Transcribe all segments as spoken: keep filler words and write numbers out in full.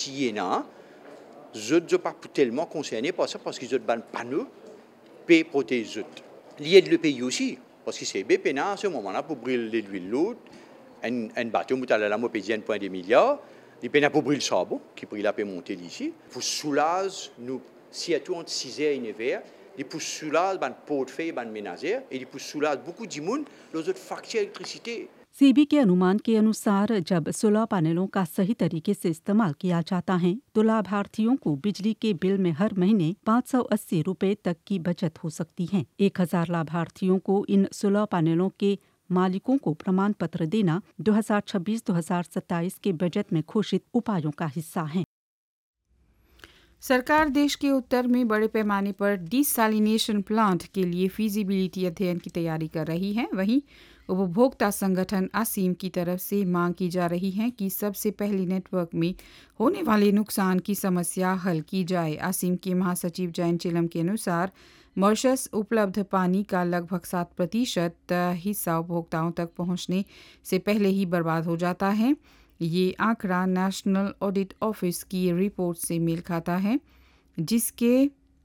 Siena, je ne suis pas tellement concerné par ça parce qu'ils ont des panneaux pour protéger. Il y a le pays aussi, parce que c'est B P N A à ce moment-là pour brûler l'huile lourde, un, un bateau, qui a la mopédie un point de milliard, il y a pour brûler le charbon, qui brûle la paix monter ici, pour soulager nous, si à tout entre six heures et neuf heures, il pour soulager les portefeuilles, les ménagères, et il pour soulager beaucoup de monde, les autres factures d'électricité. SEBI के अनुमान के अनुसार जब solar पैनलों का सही तरीके से इस्तेमाल किया जाता है तो लाभार्थियों को बिजली के बिल में हर महीने पाँच सौ अस्सी रुपए तक की बचत हो सकती है। एक हजार लाभार्थियों को इन सोलर पैनलों के मालिकों को प्रमाण पत्र देना दो हज़ार छब्बीस दो हज़ार सत्ताईस के बजट में घोषित उपायों का हिस्सा है। सरकार देश के उत्तर में बड़े पैमाने पर डिसैलिनेशन प्लांट के लिए फीजिबिलिटी अध्ययन की तैयारी कर रही है। वहीं उपभोक्ता संगठन आसीम की तरफ से मांग की जा रही है कि सबसे पहले नेटवर्क में होने वाले नुकसान की समस्या हल की जाए। आसीम के महासचिव जयंत चिलम के अनुसार मॉरिशस उपलब्ध पानी का लगभग सात प्रतिशत हिस्सा उपभोक्ताओं तक पहुंचने से पहले ही बर्बाद हो जाता है। ये आंकड़ा नेशनल ऑडिट ऑफिस की रिपोर्ट से मेल खाता है, जिसके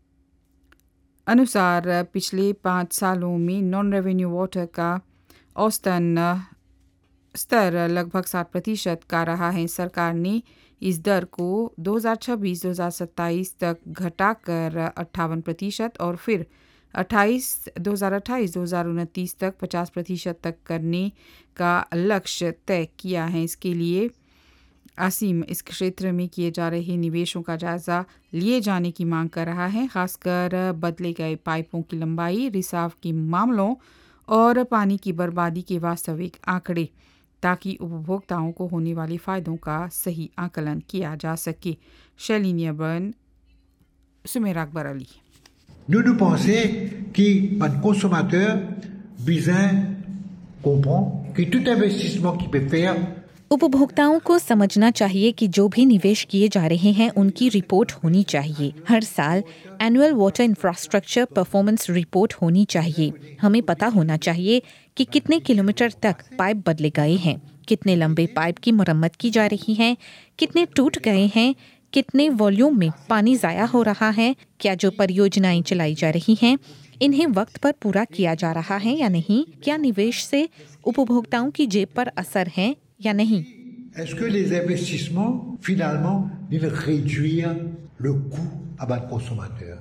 अनुसार पिछले पाँच सालों में नॉन रेवेन्यू वाटर का औसतन स्तर लगभग सात प्रतिशत का रहा है। सरकार ने इस दर को दो हज़ार छब्बीस दो हज़ार सत्ताईस तक घटाकर अट्ठावन प्रतिशत और फिर अट्ठाईस दो हज़ार अट्ठाईस दो हज़ार उनतीस तक पचास प्रतिशत तक करने का लक्ष्य तय किया है। इसके लिए आसीम इस क्षेत्र में किए जा रहे निवेशों का जायजा लिए जाने की मांग कर रहा है, खासकर बदले गए पाइपों की लंबाई, रिसाव के मामलों और पानी की बर्बादी के वास्तविक आंकड़े, ताकि उपभोक्ताओं को होने वाले फायदों का सही आकलन किया जा सके। शैलिनी अबन, Sumera Akbar Ali. Nous nous pensons qu'un consommateur besoin comprend que tout investissement qu'il peut faire उपभोक्ताओं को समझना चाहिए कि जो भी निवेश किए जा रहे हैं उनकी रिपोर्ट होनी चाहिए। हर साल annual water infrastructure performance report होनी चाहिए। हमें पता होना चाहिए कि कितने किलोमीटर तक पाइप बदले गए हैं, कितने लंबे पाइप की मरम्मत की जा रही है, कितने टूट गए हैं, कितने वॉल्यूम में पानी ज़ाया हो रहा है, क्या जो परियोजनाएं चलाई जा रही हैं इन्हें वक्त पर पूरा किया जा रहा है या नहीं, क्या निवेश से उपभोक्ताओं की जेब पर असर है या नहीं। Est-ce que les investissements finalement viennent réduire le coût à bas de consommateur?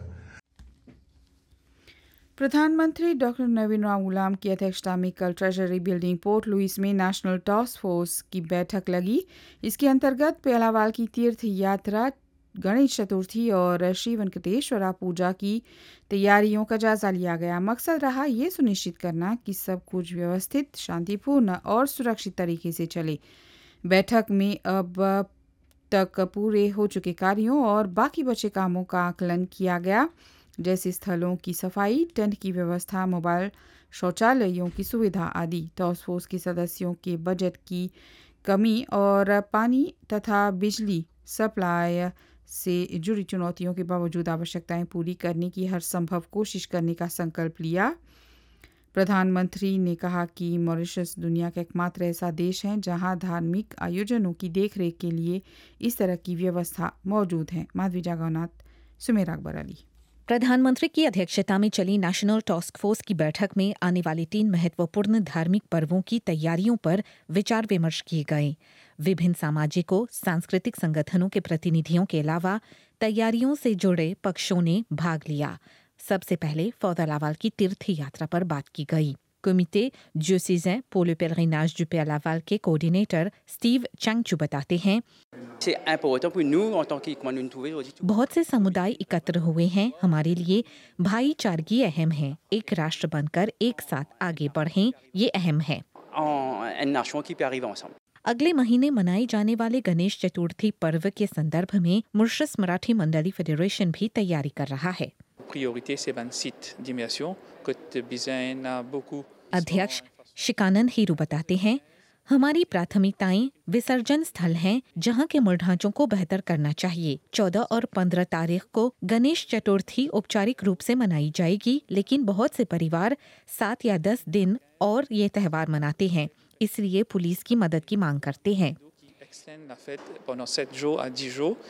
प्रधानमंत्री डॉक्टर नवीन राम गुलाम की अध्यक्षता में कल ट्रेजरी बिल्डिंग पोर्ट लुइस में नेशनल टास्क फोर्स की बैठक लगी। इसके अंतर्गत पेलावाल की तीर्थ यात्रा, गणेश चतुर्थी और श्री वेंकटेश्वरा पूजा की तैयारियों का जायजा लिया गया। मकसद रहा ये सुनिश्चित करना कि सब कुछ व्यवस्थित, शांतिपूर्ण और सुरक्षित तरीके से चले। बैठक में अब तक पूरे हो चुके कार्यों और बाकी बचे कामों का आकलन किया गया, जैसे स्थलों की सफाई, टेंट की व्यवस्था, मोबाइल शौचालयों की सुविधा आदि। टास्क फोर्स के सदस्यों के बजट की कमी और पानी तथा बिजली सप्लाई से जुड़ी चुनौतियों के बावजूद आवश्यकताएं पूरी करने की हर संभव कोशिश करने का संकल्प लिया। प्रधानमंत्री ने कहा कि मॉरिशस दुनिया का एकमात्र ऐसा देश है जहां धार्मिक आयोजनों की देखरेख के लिए इस तरह की व्यवस्था मौजूद है। माधवी जागौनाथ, सुमेरा अकबर अली। प्रधानमंत्री की अध्यक्षता में चली नेशनल टास्क फोर्स की बैठक में आने वाले तीन महत्वपूर्ण धार्मिक पर्वों की तैयारियों पर विचार विमर्श किए गए। विभिन्न सामाजिक व सांस्कृतिक संगठनों के प्रतिनिधियों के अलावा तैयारियों से जुड़े पक्षों ने भाग लिया। सबसे पहले फौदालावाल की तीर्थ यात्रा पर बात की गई। कमिटे diocésain pour le pèlerinage du Père Laval के कोऑर्डिनेटर स्टीव चंगचू बताते हैं, बहुत से समुदाय एकत्र हुए हैं। हमारे लिए भाईचारगी अहम है। एक राष्ट्र बनकर एक साथ आगे बढ़ें, ये अहम है। अगले महीने मनाए जाने वाले गणेश चतुर्थी पर्व के संदर्भ में मॉरिशस मराठी मंडली फेडरेशन भी तैयारी कर रहा है। अध्यक्ष शिकानंद हीरू बताते हैं, हमारी प्राथमिकताएं विसर्जन स्थल हैं, जहां के मूल ढांचों को बेहतर करना चाहिए। चौदह और पंद्रह तारीख को गणेश चतुर्थी औपचारिक रूप से मनाई जाएगी, लेकिन बहुत से परिवार सात या दस दिन और ये त्यौहार मनाते हैं, इसलिए पुलिस की मदद की मांग करते हैं।